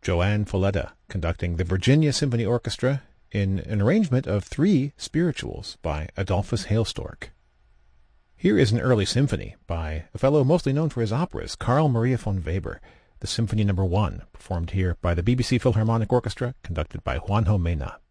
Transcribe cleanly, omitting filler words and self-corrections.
Joanne Folletta conducting the Virginia Symphony Orchestra in an arrangement of 3 spirituals by Adolphus Hailstork. Here is an early symphony by a fellow mostly known for his operas, Carl Maria von Weber, the Symphony No. 1, performed here by the BBC Philharmonic Orchestra, conducted by Juanjo Mena.